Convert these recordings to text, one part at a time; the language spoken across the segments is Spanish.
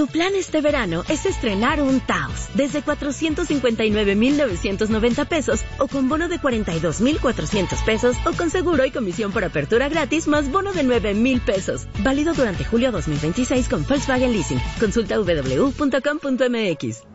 Tu plan este verano es estrenar un Taos desde 459,990 pesos o con bono de 42,400 pesos o con seguro y comisión por apertura gratis más bono de 9,000 pesos. Válido durante julio 2026 con Volkswagen Leasing. Consulta www.com.mx.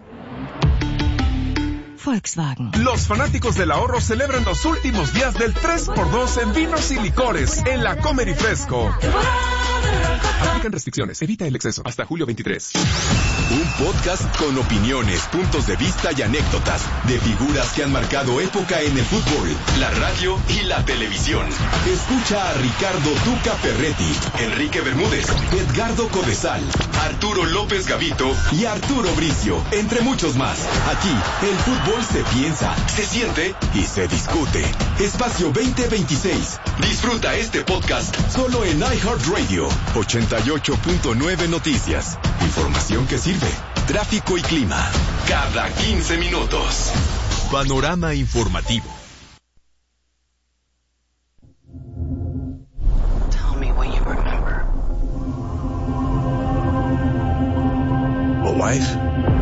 Volkswagen. Los fanáticos del ahorro celebran los últimos días del 3x2 en vinos y licores en la Comer y Fresco. Aplican restricciones, evita el exceso. Hasta julio 23. Un podcast con opiniones, puntos de vista y anécdotas de figuras que han marcado época en el fútbol, la radio y la televisión. Escucha a Ricardo Tuca Ferretti, Enrique Bermúdez, Edgardo Codesal, Arturo López Gavito y Arturo Bricio, entre muchos más. Aquí, el fútbol se piensa, se siente y se discute. Espacio 2026. Disfruta este podcast solo en iHeartRadio. 88.9 Noticias. Información que sirve. Tráfico y clima. Cada 15 minutos. Panorama informativo. Tell me when you remember. Alive.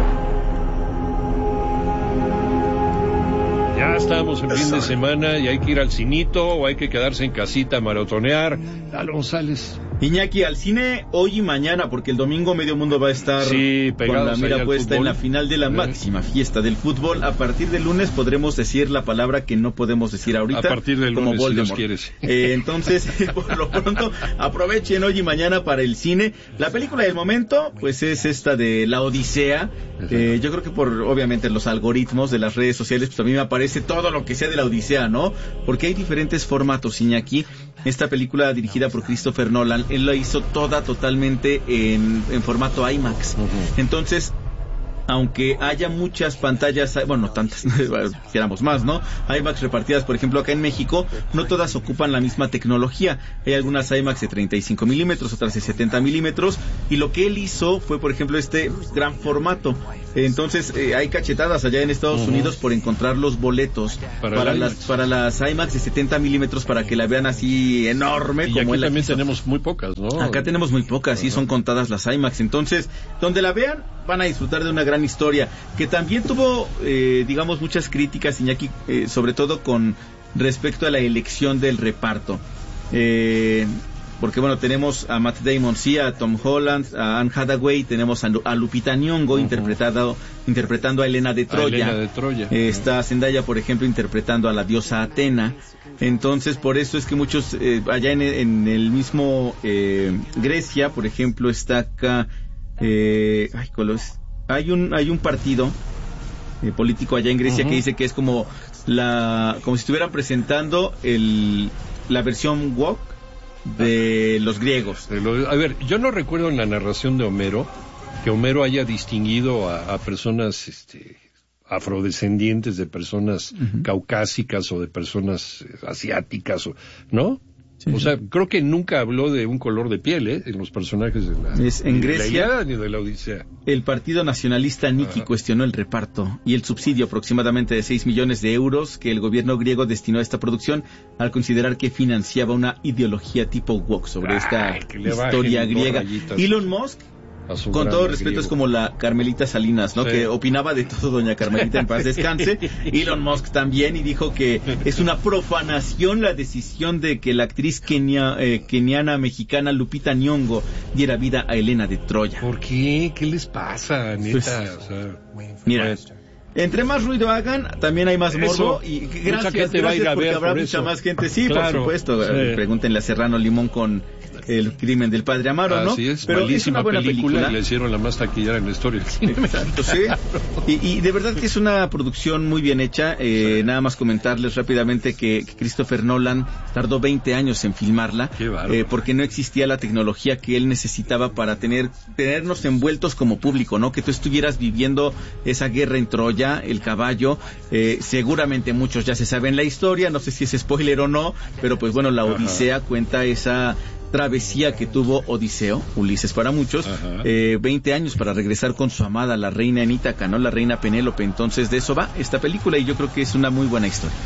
Ya estamos en fin de semana y hay que ir al cinito o hay que quedarse en casita a maratonear. Lalo González. Iñaki, al cine hoy y mañana, porque el domingo medio mundo va a estar con la mira puesta en la final de la máxima fiesta del fútbol. A partir del lunes podremos decir la palabra que no podemos decir ahorita. A partir del como lunes, Voldemort. si Dios quieres. Entonces, por lo pronto, aprovechen hoy y mañana para el cine. La película del momento, pues es esta de La Odisea. Yo creo que por, obviamente, los algoritmos de las redes sociales, pues a mí me aparece todo lo que sea de La Odisea, ¿no? Porque hay diferentes formatos, Iñaki. Esta película dirigida por Christopher Nolan, él la hizo toda totalmente en formato IMAX. Entonces, aunque haya muchas pantallas, bueno, no tantas, quisiéramos más, ¿no? IMAX repartidas, por ejemplo, acá en México, no todas ocupan la misma tecnología. Hay algunas IMAX de 35 milímetros, otras de 70 milímetros, y lo que él hizo fue, por ejemplo, este gran formato. Entonces, hay cachetadas allá en Estados Unidos por encontrar los boletos para las IMAX de 70 milímetros para que la vean así enorme. Y como aquí él también quiso. tenemos muy pocas, ¿no? Acá tenemos muy pocas, sí, son contadas las IMAX. Entonces, donde la vean, van a disfrutar de una gran historia, que también tuvo, digamos, muchas críticas, Iñaki, sobre todo con respecto a la elección del reparto. Porque, bueno, tenemos a Matt Damon, sí, a Tom Holland, a Anne Hathaway, tenemos a Lupita Nyong'o interpretando a Helena de Troya. Está Zendaya, por ejemplo, interpretando a la diosa Atena. Entonces, por eso es que muchos, allá en el mismo Grecia, por ejemplo, está acá, hay un partido político allá en Grecia que dice que es como si estuvieran presentando la versión woke de los griegos. A ver, yo no recuerdo en la narración de Homero que Homero haya distinguido a personas afrodescendientes de personas caucásicas o de personas asiáticas, ¿no? Sí, o sea, creo que nunca habló de un color de piel, en los personajes en Grecia, de la Ilíada ni de la Odisea. El partido nacionalista Niki cuestionó el reparto y el subsidio aproximadamente de 6 millones de euros que el gobierno griego destinó a esta producción al considerar que financiaba una ideología tipo woke sobre esta historia griega. Elon Musk, con todo respeto, griego. Es como la Carmelita Salinas, ¿no? Sí. Que opinaba de todo, doña Carmelita, en paz descanse. Elon Musk también, y dijo que es una profanación la decisión de que la actriz keniana mexicana Lupita Nyong'o diera vida a Helena de Troya. ¿Por qué? ¿Qué les pasa, neta? Mira, entre más ruido hagan, también hay más morbo. Y gracias porque habrá mucha más gente. Sí, claro, por supuesto. Sí. Pregúntenle a Serrano Limón con El crimen del padre Amaro, ¿no? Así es, pero malísima es una buena película. Y le hicieron la más taquillera en la historia del cine. Exacto, sí. Y de verdad que es una producción muy bien hecha. Nada más comentarles rápidamente que Christopher Nolan tardó 20 años en filmarla. Porque no existía la tecnología que él necesitaba para tenernos envueltos como público, ¿no? Que tú estuvieras viviendo esa guerra en Troya, el caballo. Seguramente muchos ya se saben la historia, no sé si es spoiler o no, pero pues bueno, la Odisea cuenta esa travesía que tuvo Odiseo, Ulises para muchos, 20 años para regresar con su amada, la reina en Ítaca, ¿no? La reina Penélope. Entonces de eso va esta película y yo creo que es una muy buena historia.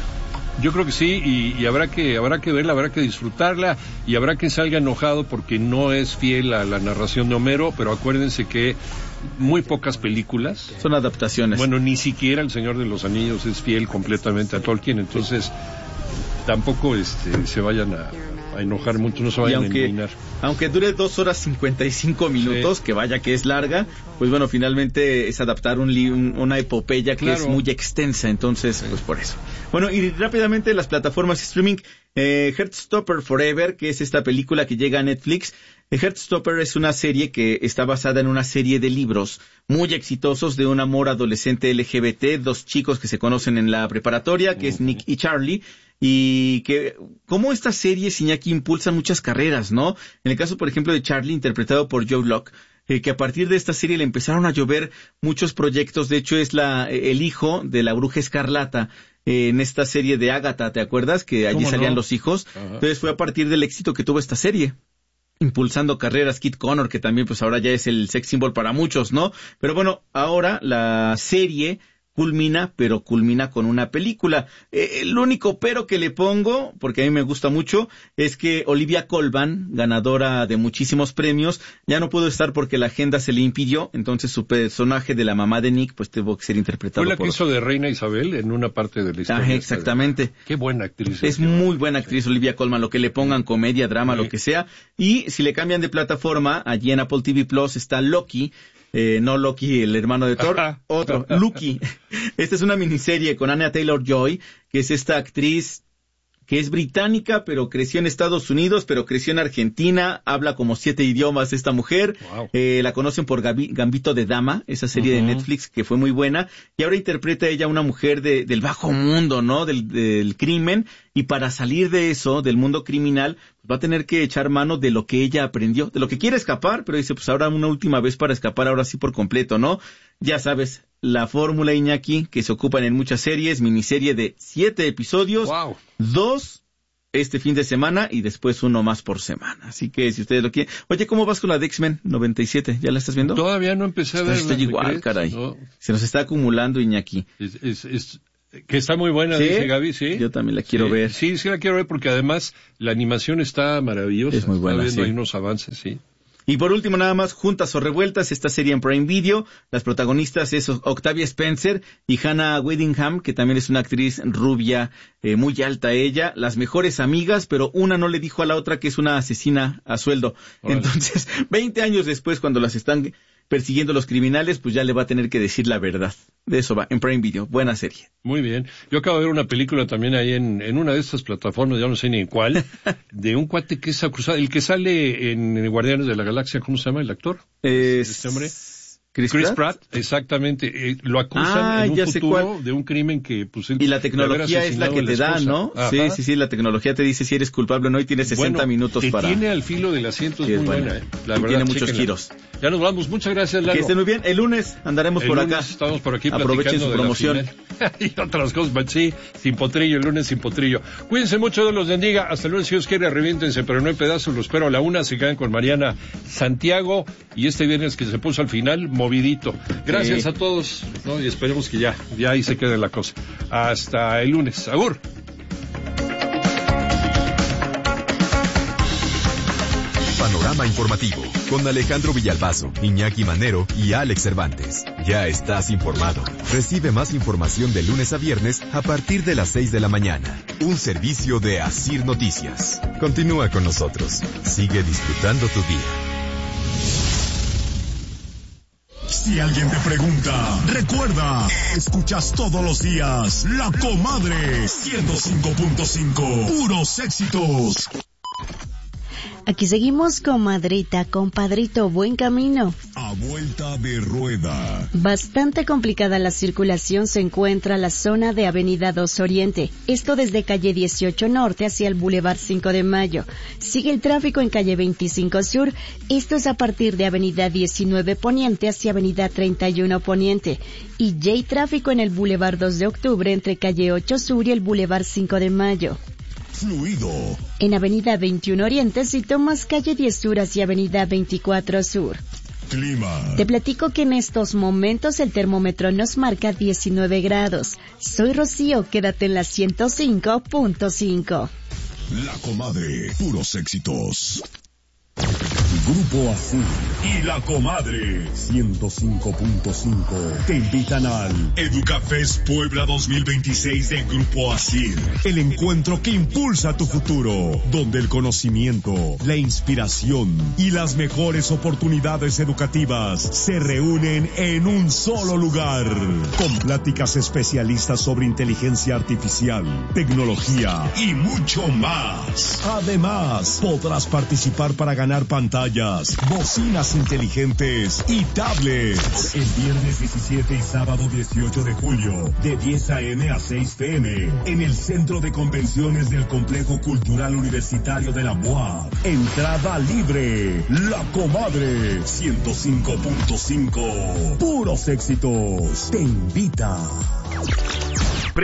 Yo creo que sí, y habrá que verla, habrá que disfrutarla, y habrá que salga enojado porque no es fiel a la narración de Homero, pero acuérdense que muy pocas películas son adaptaciones. Bueno, ni siquiera El Señor de los Anillos es fiel completamente a Tolkien, entonces tampoco se vayan a enojar mucho, no se vayan a eliminar. Aunque dure 2 horas 55 minutos, sí, que vaya que es larga, pues bueno, finalmente es adaptar una epopeya que es muy extensa, entonces, pues por eso. Bueno, y rápidamente las plataformas streaming, Heartstopper Forever, que es esta película que llega a Netflix. Heartstopper es una serie que está basada en una serie de libros muy exitosos de un amor adolescente LGBT, 2 chicos que se conocen en la preparatoria, que es Nick y Charlie, y que como estas series, Iñaki, impulsan muchas carreras, ¿no? En el caso, por ejemplo, de Charlie, interpretado por Joe Locke, que a partir de esta serie le empezaron a llover muchos proyectos. De hecho, es el hijo de la Bruja Escarlata en esta serie de Agatha, ¿te acuerdas? Que allí salían los hijos. Ajá. Entonces fue a partir del éxito que tuvo esta serie, impulsando carreras. Kit Connor, que también pues ahora ya es el sex symbol para muchos, ¿no? Pero bueno, ahora la serie culmina con una película. El único pero que le pongo, porque a mí me gusta mucho, es que Olivia Colman, ganadora de muchísimos premios, ya no pudo estar porque la agenda se le impidió, entonces su personaje de la mamá de Nick pues tuvo que ser interpretado por... Fue la que hizo de Reina Isabel en una parte de la historia. Ajá, exactamente. Qué buena actriz. Es muy buena actriz, sí. Olivia Colman, lo que le pongan, comedia, drama, sí, lo que sea. Y si le cambian de plataforma, allí en Apple TV Plus está Loki. No Loki, el hermano de Thor, otro, Loki. Esta es una miniserie con Anya Taylor-Joy, que es esta actriz que es británica, pero creció en Estados Unidos, pero creció en Argentina, habla como 7 idiomas esta mujer. Wow. La conocen por Gambito de Dama, esa serie de Netflix que fue muy buena, y ahora interpreta ella una mujer del bajo mundo, ¿no? Del crimen, y para salir de eso, del mundo criminal, va a tener que echar mano de lo que ella aprendió, de lo que quiere escapar, pero dice, pues ahora una última vez para escapar, ahora sí por completo, ¿no? Ya sabes, la fórmula, Iñaki, que se ocupan en muchas series, miniserie de 7 episodios, wow, 2 este fin de semana y después 1 más por semana. Así que si ustedes lo quieren... Oye, ¿cómo vas con la de X-Men 97? ¿Ya la estás viendo? Todavía no empecé a verla. Estoy igual, caray. No. Se nos está acumulando, Iñaki. Que está muy buena, ¿sí? Dice Gaby, ¿sí? Yo también la quiero ver. Sí, la quiero ver porque además la animación está maravillosa. Es muy buena, está viendo ahí unos avances, sí. Y por último, nada más, Juntas o Revueltas, esta serie en Prime Video. Las protagonistas es Octavia Spencer y Hannah Whittingham, que también es una actriz rubia, muy alta ella. Las mejores amigas, pero una no le dijo a la otra que es una asesina a sueldo. Órale. Entonces, 20 años después, cuando las están persiguiendo los criminales, pues ya le va a tener que decir la verdad. De eso va, en Prime Video. Buena serie. Muy bien. Yo acabo de ver una película también ahí en una de estas plataformas, ya no sé ni en cuál, de un cuate que es acusado, el que sale en Guardianes de la Galaxia, ¿cómo se llama el actor? Este hombre. Chris Pratt, exactamente. Lo acusan en un futuro de un crimen que, pues, y la tecnología es la que te da, ¿no? Ajá. Sí, la tecnología te dice si eres culpable o no y tienes 60 minutos para... Te tiene al filo del asiento, es muy buena, La verdad, tiene muchos giros. Ya nos vamos, muchas gracias, Lalo. Que estén muy bien, el lunes andaremos por acá. Estamos por aquí aprovechen su promoción. Y otras cosas, sí, sin potrillo, el lunes sin potrillo. Cuídense mucho, Dios los bendiga, hasta el lunes si Dios quiere, reviéntense, pero no en pedazos, los espero a la 1, se quedan con Mariana Santiago, y este viernes que se puso al final, movidito. Gracias a todos, ¿no? Y esperemos que ya ahí se quede la cosa. Hasta el lunes. Agur. Panorama informativo con Alejandro Villalbazo, Iñaki Manero y Alex Cervantes. Ya estás informado. Recibe más información de lunes a viernes a partir de las 6 de la mañana. Un servicio de Asir Noticias. Continúa con nosotros. Sigue disfrutando tu día. Si alguien te pregunta, recuerda, escuchas todos los días La Comadre 105.5, puros éxitos. Aquí seguimos, comadrita, compadrito, buen camino. A vuelta de rueda. Bastante complicada la circulación se encuentra la zona de Avenida 2 Oriente. Esto desde calle 18 Norte hacia el Boulevard 5 de Mayo. Sigue el tráfico en calle 25 Sur. Esto es a partir de Avenida 19 Poniente hacia Avenida 31 Poniente. Y ya hay tráfico en el Boulevard 2 de Octubre entre calle 8 Sur y el Boulevard 5 de Mayo. Fluido. En Avenida 21 Oriente si tomas calle 10 Sur hacia Avenida 24 Sur. clima. Te platico que en estos momentos el termómetro nos marca 19 grados. Soy Rocío, quédate en la 105.5. La Comadre, puros éxitos. Grupo Asir y La Comadre 105.5 te invitan al Educafest Puebla 2026 del Grupo Asir, el encuentro que impulsa tu futuro, donde el conocimiento, la inspiración y las mejores oportunidades educativas se reúnen en un solo lugar, con pláticas especialistas sobre inteligencia artificial, tecnología y mucho más. Además, podrás participar para ganar pantallas, bocinas inteligentes y tablets. El viernes 17 y sábado 18 de julio, de 10 a.m. a 6 p.m. en el Centro de Convenciones del Complejo Cultural Universitario de la UAP. Entrada libre. La Comadre 105.5. Puros éxitos. Te invita.